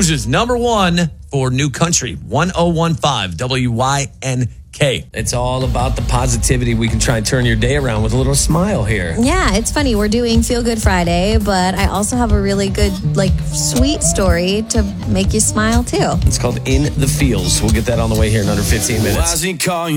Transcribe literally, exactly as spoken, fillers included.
News is number one for New Country, ten fifteen W Y N K W Y N K. It's all about the positivity. We can try and turn your day around with a little smile here. Yeah, it's funny. We're doing Feel Good Friday, but I also have a really good, like, sweet story to make you smile, too. It's called In the Fields. We'll get that on the way here in under fifteen minutes.